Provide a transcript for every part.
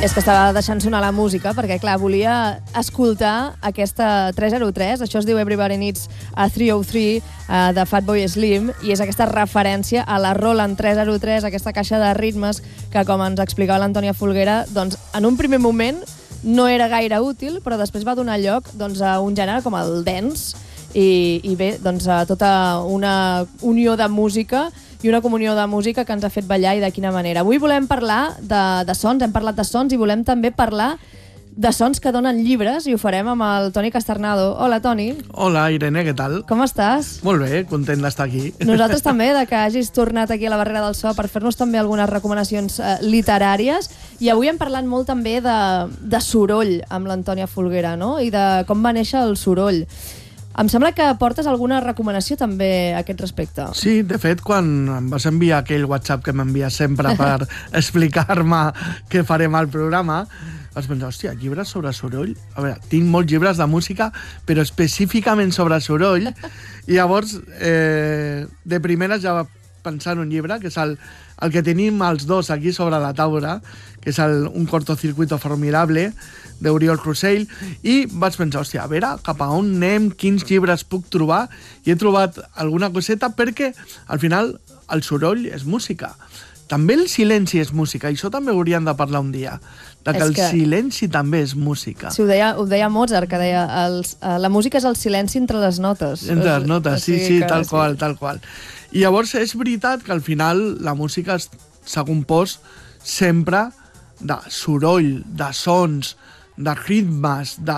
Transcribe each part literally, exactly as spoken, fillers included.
És que estava deixant sonar la música perquè, clar, volia escoltar aquesta tres zero tres, això es diu Everybody Needs a tres cents tres uh, de Fatboy Slim, i és aquesta referència a la Roland tres zero tres, aquesta caixa de ritmes que, com ens explicava l'Antònia Folguera, doncs, en un primer moment no era gaire útil, però després va donar lloc doncs, a un gènere com el dance i, i bé, doncs, a tota una unió de música i una comunió de música que ens ha fet ballar i de quina manera. Avui volem parlar de, de sons, hem parlat de sons i volem també parlar de sons que donen llibres i ho farem amb el Toni Casternado. Hola, Toni. Hola, Irene, què tal? Com estàs? Molt bé, content d'estar aquí. Nosaltres també, de que hagis tornat aquí a la Barrera del So per fer-nos també algunes recomanacions eh, literàries, i avui hem parlat molt també de, de soroll amb l'Antònia Folguera, no? I de com va néixer el soroll. Em sembla que portes alguna recomanació també a aquest respecte. Sí, de fet, quan em vas enviar aquell WhatsApp que m'envies sempre per explicar-me què farem al programa, vas pensar, hòstia, llibres sobre soroll? A veure, tinc molts llibres de música, però específicament sobre soroll, i llavors, eh, de primeres ja va pensar en un llibre, que és el, el que tenim els dos aquí sobre la taula, que és el, un cortocircuito formidable, d'Oriol Rossell, i vaig pensar, hòstia, a veure, cap a on anem, quins llibres puc trobar, i he trobat alguna coseta perquè, al final, el soroll és música. També el silenci és música, i això també hauríem de parlar un dia, de que és el que... silenci també és música. Sí, ho deia, ho deia Mozart, que deia, els, uh, la música és el silenci entre les notes. Entre les notes, sí, sí, sí tal sí. qual, tal qual. I llavors és veritat que al final la música s'ha compost sempre de soroll, de sons, de ritmes, de...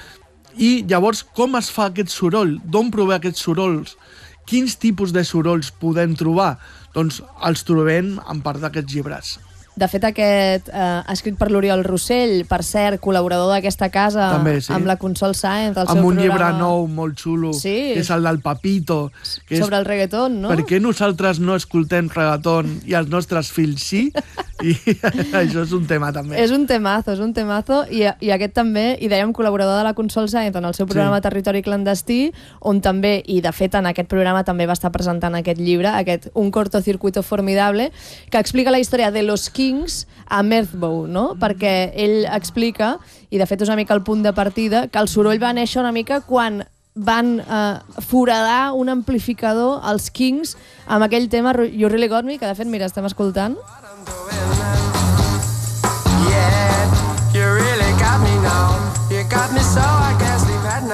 I llavors, com es fa aquest soroll? D'on prové aquests sorolls? Quins tipus de sorolls podem trobar? Doncs els trobem en part d'aquests llibres. De fet, aquest eh, escrit per l'Oriol Rossell, per cert, col·laborador d'aquesta casa, també, sí. Amb la Consol Sáenz, el seu amb un programa... llibre nou molt xulo, sí. Que és el del Papito. Que sobre és... el reggaeton, no? Per què nosaltres no escoltem reggaeton i els nostres fills sí? I això és un tema, també. És un temazo, és un temazo, i, i aquest també, i dèiem col·laborador de la Consol Sáenz en el seu programa sí. Territori Clandestí, on també, i de fet en aquest programa també va estar presentant aquest llibre, aquest Un cortocircuito formidable, que explica la història de los Kings a Merthbow, no? Perquè ell explica, i de fet és una mica el punt de partida, que el soroll va néixer una mica quan van eh, foradar un amplificador als Kings amb aquell tema You Really Got Me, que de fet, mira, estem escoltant. Yeah, you really got me now. You got me so I can't sleep at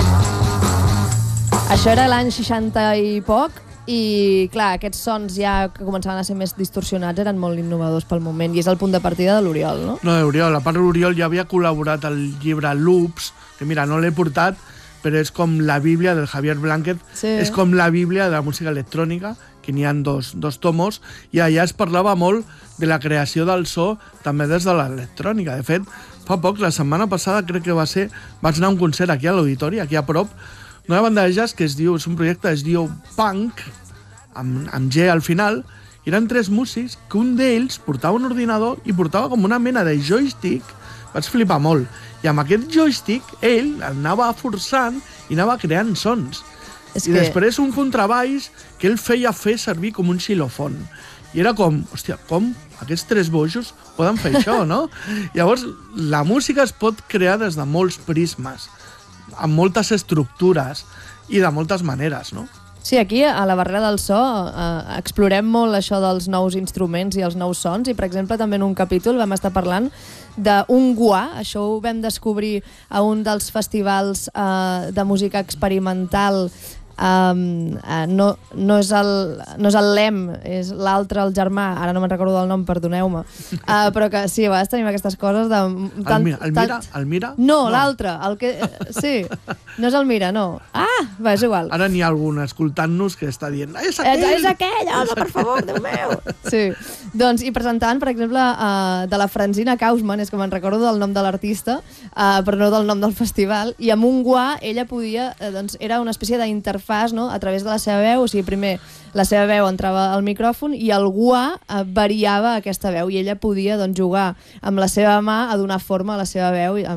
night. Això era l'any seixanta i poc, i clar, aquests sons ja que començaven a ser més distorsionats eren molt innovadors pel moment, i és el punt de partida de l'Oriol, no? No, l'Oriol, a part l'Oriol ja havia col·laborat al llibre Loops, que mira, no l'he portat, però és com la Bíblia del Javier Blanquet, sí. És com la Bíblia de la música electrònica, que n'hi ha dos, dos tomos, i allà es parlava molt de la creació del so també des de l'electrònica. De fet, fa poc, la setmana passada crec que va ser, vaig anar a un concert aquí a l'auditori, aquí a prop, una banda de jazz que es diu, és un projecte que es diu Punk, amb, amb G al final, i eren tres músics que un d'ells portava un ordinador i portava com una mena de joystick, vaig flipar molt, i amb aquest joystick ell anava forçant i anava creant sons. És I que... després un contrabaix que ell feia fer servir com un xilòfon. I era com, hòstia, com aquests tres bojos poden fer això, no? Llavors, la música es pot crear des de molts prismes, amb moltes estructures i de moltes maneres, no? Sí, aquí a la Barrera del So eh, explorem molt això dels nous instruments i els nous sons, i per exemple també en un capítol vam estar parlant d'un guà, això ho vam descobrir a un dels festivals eh, de música experimental. Um, uh, no, no, és el, no és el Lem, és l'altre, el germà, ara no me'n recordo del nom, perdoneu-me, uh, però que sí, a vegades tenim aquestes coses de... Tant, el, Mira, el, Mira, tant... el Mira? No, no. l'altre, el que... Sí, no és el Mira, no. Ah, va, és igual. Ara n'hi ha algun escoltant-nos que està dient és aquell! És, és aquell, home, per favor, Déu meu! Sí, doncs, i presentant, per exemple, uh, de la Franzina Kausman, és que me'n recordo del nom de l'artista, uh, però no del nom del festival, i amb un guà ella podia, uh, doncs, era una espècie d'interfàs, no? A través de la seva veu, o sigui, primer la seva veu entrava al micròfon i el guà eh, variava aquesta veu, i ella podia doncs, jugar amb la seva mà a donar forma a la seva veu